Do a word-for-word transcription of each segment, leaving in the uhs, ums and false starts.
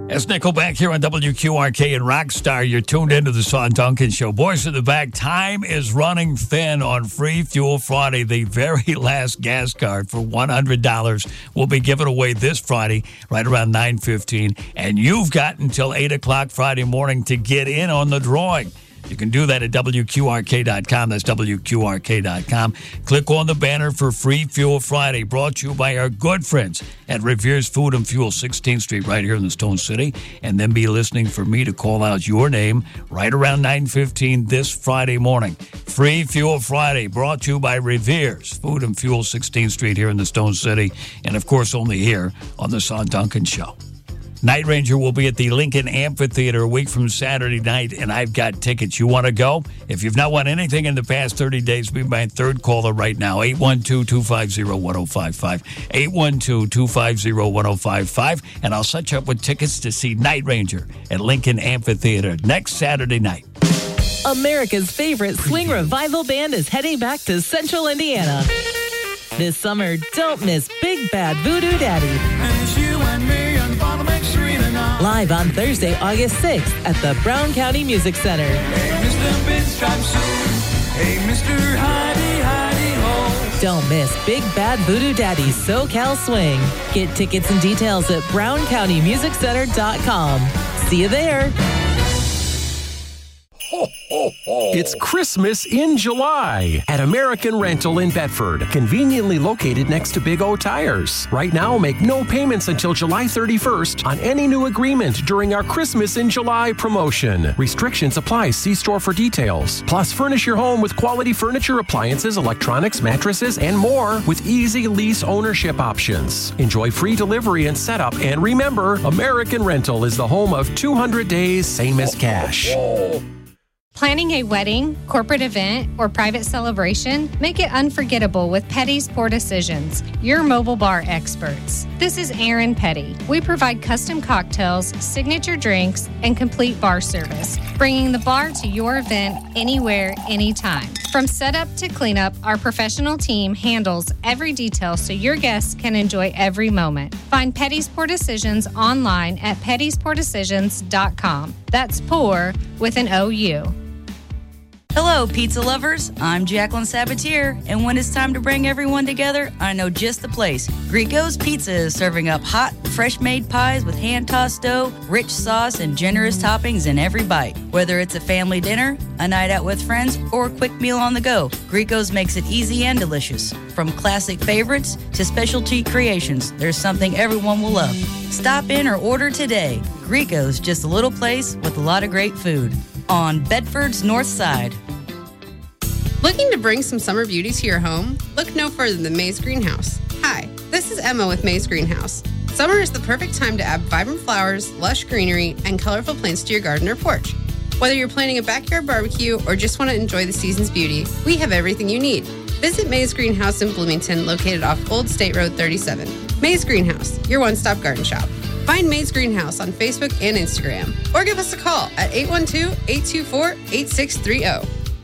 It's Nickelback here on W Q R K and Rockstar. You're tuned into the Sean Duncan Show. Boys in the back, time is running thin on Free Fuel Friday. The very last gas card for one hundred dollars will be given away this Friday, right around nine fifteen. And you've got until eight o'clock Friday morning to get in on the drawing. You can do that at W Q R K dot com. That's W Q R K dot com. Click on the banner for Free Fuel Friday, brought to you by our good friends at Revere's Food and Fuel, sixteenth Street, right here in the Stone City. And then be listening for me to call out your name right around nine fifteen this Friday morning. Free Fuel Friday, brought to you by Revere's Food and Fuel, sixteenth Street here in the Stone City. And, of course, only here on the Sean Duncan Show. Night Ranger will be at the Lincoln Amphitheater a week from Saturday night, and I've got tickets. You want to go? If you've not won anything in the past thirty days, be my third caller right now, eight one two, two five zero, one zero five five, eight one two, two five zero, one zero five five, and I'll set you up with tickets to see Night Ranger at Lincoln Amphitheater next Saturday night. America's favorite swing revival band is heading back to Central Indiana. This summer, don't miss Big Bad Voodoo Daddy. And it's you and me and Father McSerena now. Live on Thursday, August sixth at the Brown County Music Center. Hey, Mister Pinstripe Suit. Hey, Mister Heidi, Heidi Ho. Don't miss Big Bad Voodoo Daddy SoCal Swing. Get tickets and details at brown county music center dot com. See you there. Ho, ho, ho. It's Christmas in July at American Rental in Bedford, conveniently located next to Big O Tires. Right now, make no payments until July thirty-first on any new agreement during our Christmas in July promotion. Restrictions apply. See store for details. Plus, furnish your home with quality furniture, appliances, electronics, mattresses, and more with easy lease ownership options. Enjoy free delivery and setup. And remember, American Rental is the home of two hundred days, same as cash. Planning a wedding, corporate event, or private celebration? Make it unforgettable with Petty's Pour Decisions, your mobile bar experts. This is Erin Petty. We provide custom cocktails, signature drinks, and complete bar service, bringing the bar to your event anywhere, anytime. From setup to cleanup, our professional team handles every detail so your guests can enjoy every moment. Find Petty's Pour Decisions online at pettys pour decisions dot com. That's pour with an O U. Hello, pizza lovers. I'm Jacqueline Sabatier, and when it's time to bring everyone together, I know just the place. Greco's Pizza is serving up hot, fresh-made pies with hand-tossed dough, rich sauce, and generous toppings in every bite. Whether it's a family dinner, a night out with friends, or a quick meal on the go, Greco's makes it easy and delicious. From classic favorites to specialty creations, there's something everyone will love. Stop in or order today. Greco's, just a little place with a lot of great food on Bedford's North Side. Looking to bring some summer beauty to your home? Look no further than May's Greenhouse. Hi, this is Emma with May's Greenhouse. Summer is the perfect time to add vibrant flowers, lush greenery, and colorful plants to your garden or porch. Whether you're planning a backyard barbecue or just want to enjoy the season's beauty, we have everything you need. Visit May's Greenhouse in Bloomington, located off Old State Road thirty-seven. May's Greenhouse, your one-stop garden shop. Find May's Greenhouse on Facebook and Instagram, or give us a call at eight one two, eight two four, eight six three zero.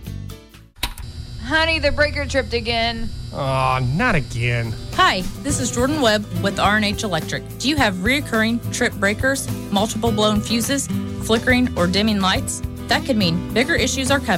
Honey, the breaker tripped again. Aw, oh, not again. Hi, this is Jordan Webb with R and H Electric. Do you have reoccurring trip breakers, multiple blown fuses, flickering or dimming lights? That could mean bigger issues are coming.